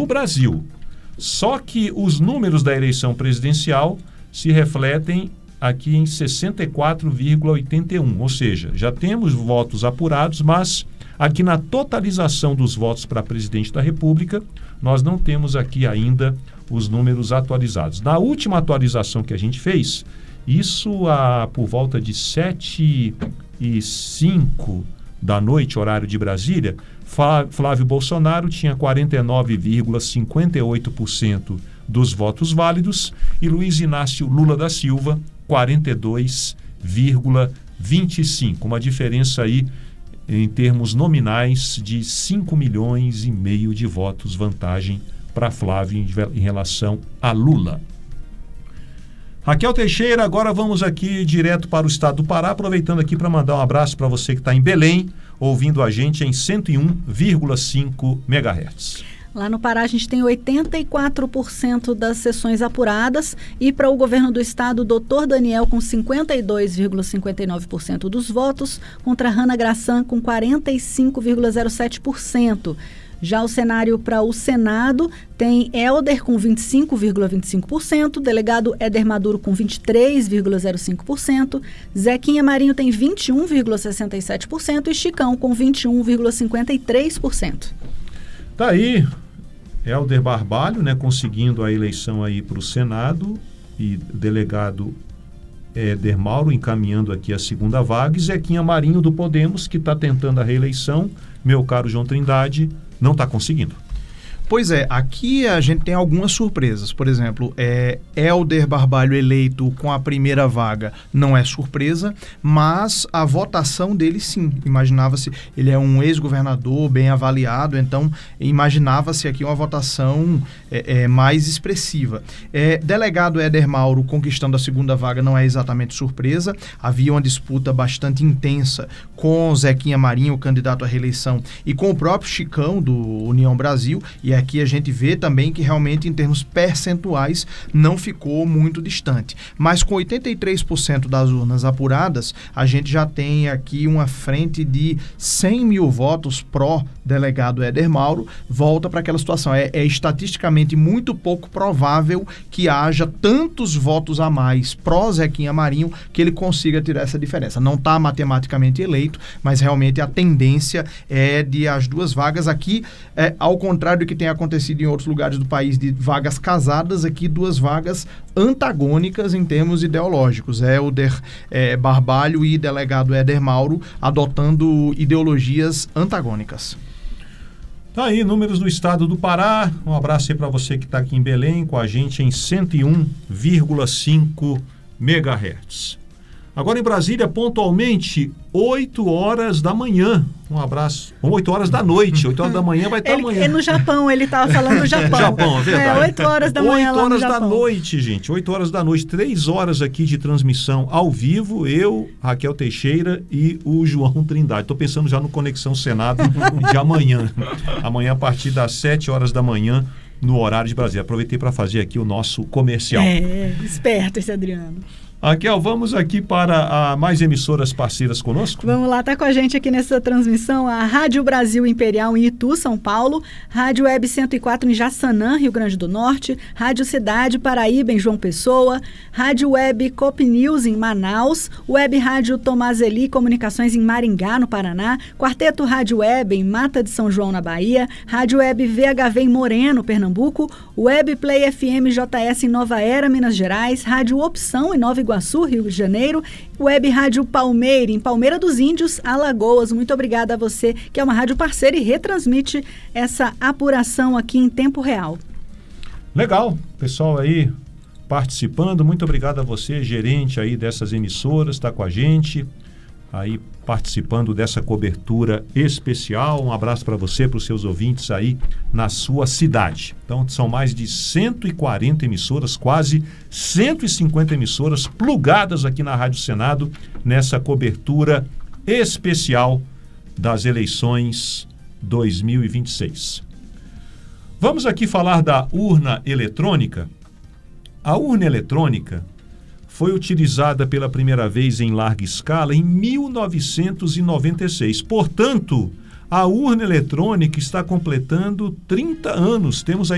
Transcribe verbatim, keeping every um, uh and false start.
Brasil. Só que os números da eleição presidencial se refletem aqui em sessenta e quatro vírgula oitenta e um, ou seja, já temos votos apurados, mas aqui na totalização dos votos para presidente da República, nós não temos aqui ainda os números atualizados. Na última atualização que a gente fez, isso a, por volta de sete e cinco da noite, horário de Brasília, Flávio Bolsonaro tinha quarenta e nove vírgula cinquenta e oito por cento dos votos válidos e Luiz Inácio Lula da Silva, quarenta e dois vírgula vinte e cinco, uma diferença aí em termos nominais de cinco milhões e meio de votos vantagem para Flávio em, em relação a Lula. Raquel Teixeira, agora vamos aqui direto para o estado do Pará, aproveitando aqui para mandar um abraço para você que está em Belém, ouvindo a gente em cento e um vírgula cinco megahertz. Lá no Pará a gente tem oitenta e quatro por cento das sessões apuradas e para o governo do estado, o doutor Daniel com cinquenta e dois vírgula cinquenta e nove por cento dos votos, contra Hanna Grassan com quarenta e cinco vírgula zero sete por cento. Já o cenário para o Senado tem Helder com vinte e cinco vírgula vinte e cinco por cento, delegado Éder Maduro com vinte e três vírgula zero cinco por cento, Zequinha Marinho tem vinte e um vírgula sessenta e sete por cento e Chicão com vinte e um vírgula cinquenta e três por cento. Tá aí, Helder Barbalho, né, conseguindo a eleição aí para o Senado e delegado Éder Mauro encaminhando aqui a segunda vaga e Zequinha Marinho do Podemos, que está tentando a reeleição, meu caro João Trindade, não está conseguindo. Pois é, aqui a gente tem algumas surpresas. Por exemplo, é, Helder Barbalho eleito com a primeira vaga não é surpresa, mas a votação dele sim. Imaginava-se, ele é um ex-governador bem avaliado, então imaginava-se aqui uma votação é, é, mais expressiva. É, delegado Éder Mauro conquistando a segunda vaga não é exatamente surpresa. Havia uma disputa bastante intensa com Zequinha Marinho, o candidato à reeleição, e com o próprio Chicão do União Brasil, e aqui a gente vê também que realmente em termos percentuais não ficou muito distante. Mas com oitenta e três por cento das urnas apuradas, a gente já tem aqui uma frente de cem mil votos pró-delegado Éder Mauro, volta para aquela situação. É, é estatisticamente muito pouco provável que haja tantos votos a mais pró-Zequinha Marinho que ele consiga tirar essa diferença. Não está matematicamente eleito, mas realmente a tendência é de as duas vagas aqui, é, ao contrário do que tem acontecido em outros lugares do país de vagas casadas, aqui duas vagas antagônicas em termos ideológicos. Helder é, Barbalho e delegado Éder Mauro adotando ideologias antagônicas. Tá aí, números do estado do Pará. Um abraço aí para você que está aqui em Belém com a gente em cento e um vírgula cinco megahertz. Agora em Brasília, pontualmente, oito horas da manhã. Um abraço. oito horas da noite. oito horas da manhã vai estar ele, amanhã. É no Japão, ele estava falando no Japão. Japão, é verdade. É, oito horas da manhã lá no Japão. oito horas da noite, gente. oito horas da noite. três horas aqui de transmissão ao vivo. Eu, Raquel Teixeira e o João Trindade. Estou pensando já no Conexão Senado de amanhã. Amanhã, a partir das sete horas da manhã, no horário de Brasília. Aproveitei para fazer aqui o nosso comercial. É, esperto esse Adriano. Raquel, vamos aqui para a mais emissoras parceiras conosco? Vamos lá, está com a gente aqui nessa transmissão a Rádio Brasil Imperial em Itu, São Paulo, Rádio Web cento e quatro em Jaçanã, Rio Grande do Norte, Rádio Cidade Paraíba em João Pessoa, Rádio Web Cop News em Manaus, Web Rádio Tomazeli Comunicações em Maringá, no Paraná, Quarteto Rádio Web em Mata de São João, na Bahia, Rádio Web V H V em Moreno, Pernambuco, Web Play F M J S em Nova Era, Minas Gerais, Rádio Opção em Nova Iguaçu, Rio de Janeiro, Web Rádio Palmeira, em Palmeira dos Índios, Alagoas. Muito obrigada a você, que é uma rádio parceira e retransmite essa apuração aqui em tempo real. Legal, pessoal aí participando. Muito obrigado a você, gerente aí dessas emissoras, está com a gente, aí participando dessa cobertura especial. Um abraço para você, para os seus ouvintes aí na sua cidade. Então, são mais de cento e quarenta emissoras, quase cento e cinquenta emissoras plugadas aqui na Rádio Senado, nessa cobertura especial das eleições dois mil e vinte e seis. Vamos aqui falar da urna eletrônica. A urna eletrônica foi utilizada pela primeira vez em larga escala em mil novecentos e noventa e seis. Portanto, a urna eletrônica está completando trinta anos. Temos aí